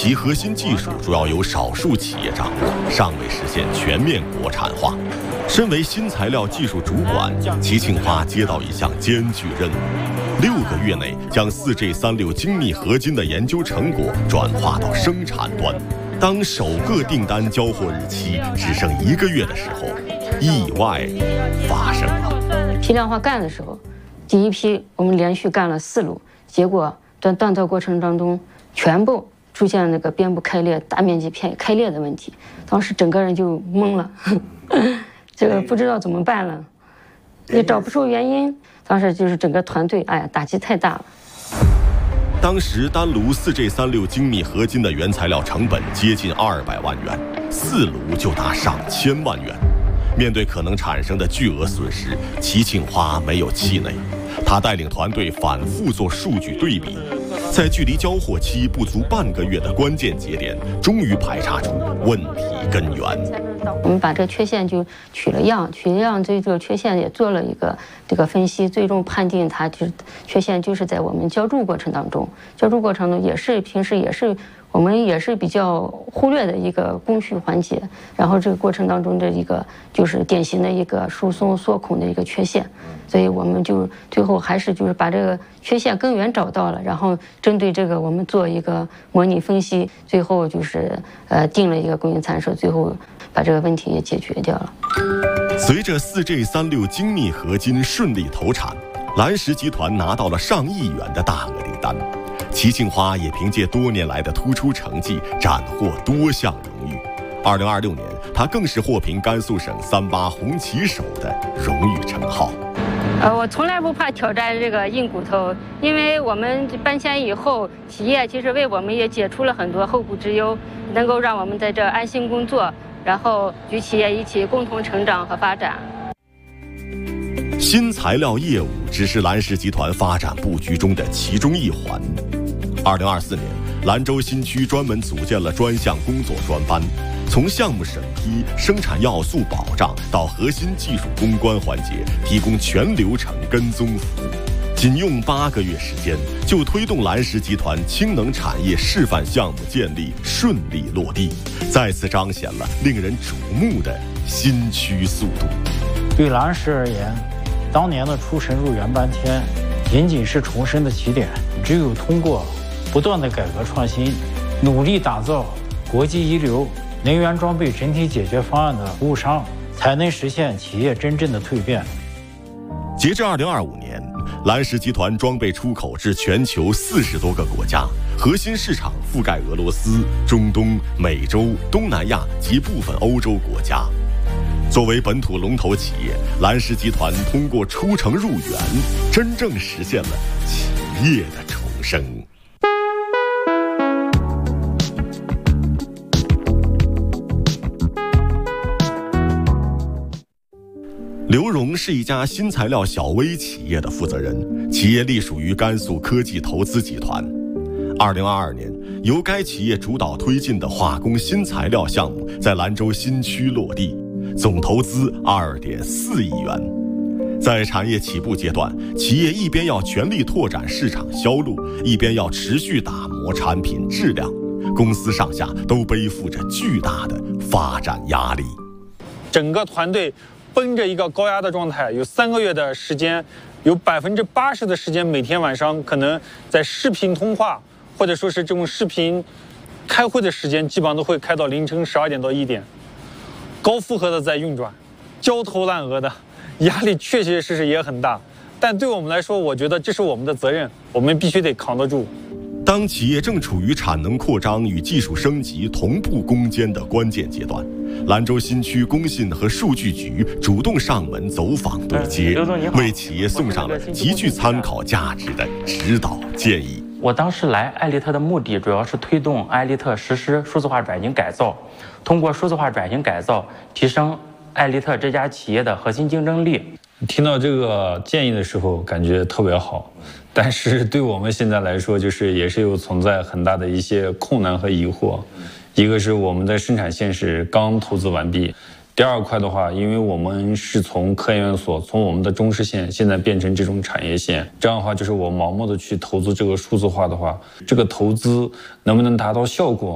其核心技术主要由少数企业掌握，尚未实现全面国产化。身为新材料技术主管，齐庆花接到一项艰巨任务：6个月内将4G36精密合金的研究成果转化到生产端。当首个订单交货日期只剩1个月的时候，意外发生了。 批量化干的时候，第一批我们连续干了4路，结果在锻造过程当中全部出现那个边部开裂、大面积开裂的问题，当时整个人就懵了，这个不知道怎么办了，也找不出原因。当时就是整个团队，打击太大了。 当时单炉4G36精密合金的原材料成本接近200万元，4炉就达上千万元。面对可能产生的巨额损失，齐庆花没有气馁，他带领团队反复做数据对比，在距离交货期不足半个月的关键节点，终于排查出问题根源。 我们把这个缺陷就取了样，对这个缺陷也做了一个这个分析，最终判定它就是缺陷就是在我们浇筑过程当中，也是平时也是我们也是比较忽略的一个工序环节，然后这个过程当中的一个就是典型的一个疏松缩孔的一个缺陷，所以我们就最后还是就是把这个缺陷根源找到了，然后针对这个我们做一个模拟分析，最后就是定了一个供应参数，最后把这个问题也解决掉了。 随着4G36精密合金顺利投产，蓝石集团拿到了上亿元的大额订单。齐庆花也凭借多年来的突出成绩，斩获多项荣誉。2026年，他更是获评甘肃省38红旗手的荣誉称号。 我从来不怕挑战这个硬骨头，因为我们搬迁以后，企业其实为我们也解除了很多后顾之忧，能够让我们在这安心工作，然后与企业一起共同成长和发展。 新材料业务只是蓝石集团发展布局中的其中一环。2024年，兰州新区专门组建了专项工作专班，从项目审批、生产要素保障到核心技术攻关环节，提供全流程跟踪服务。仅用8个月时间，就推动蓝石集团氢能产业示范项目建立顺利落地，再次彰显了令人瞩目的新区速度。 对蓝石而言，当年的出神入园搬迁仅仅是重生的起点，只有通过不断的改革创新，努力打造国际一流能源装备整体解决方案的服务商，才能实现企业真正的蜕变。 截至2025年，蓝石集团装备出口至全球40多个国家，核心市场覆盖俄罗斯、中东、美洲、东南亚及部分欧洲国家。作为本土龙头企业，蓝石集团通过出城入园，真正实现了企业的重生。刘荣是一家新材料小微企业的负责人，企业隶属于甘肃科技投资集团。2022年，由该企业主导推进的化工新材料项目在兰州新区落地，总投资2.4亿元。在产业起步阶段，企业一边要全力拓展市场销路，一边要持续打磨产品质量，公司上下都背负着巨大的发展压力。 整个团队绷着一个高压的状态，有3个月的时间，有80%的时间每天晚上可能在视频通话，或者说是这种视频开会的时间，基本上都会开到凌晨12点到1点，高负荷的在运转，焦头烂额的，压力确确实实也很大。但对我们来说，我觉得这是我们的责任，我们必须得扛得住。 当企业正处于产能扩张与技术升级同步攻坚的关键阶段，兰州新区工信和数据局主动上门走访对接，为企业送上了极具参考价值的指导建议。 我当时来艾利特的目的主要是推动艾利特实施数字化转型改造，通过数字化转型改造提升艾利特这家企业的核心竞争力。 听到这个建议的时候，感觉特别好，但是对我们现在来说，也是有存在很大的一些困难和疑惑。一个是我们的生产线是刚投资完毕，第二块的话，因为我们是从科研院所从我们的中试线现在变成这种产业线，这样的话就是我盲目的去投资这个数字化的话，这个投资能不能达到效果，